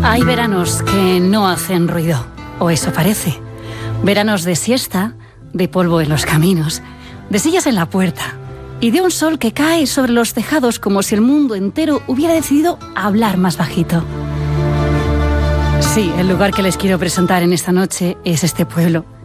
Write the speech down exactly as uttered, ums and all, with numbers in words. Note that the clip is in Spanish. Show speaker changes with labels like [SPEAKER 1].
[SPEAKER 1] Hay veranos que no hacen ruido, o eso parece. Veranos de siesta, de polvo en los caminos, de sillas en la puerta y de un sol que cae sobre los tejados como si el mundo entero hubiera decidido hablar más bajito. Sí, el lugar que les quiero presentar en esta noche es este pueblo,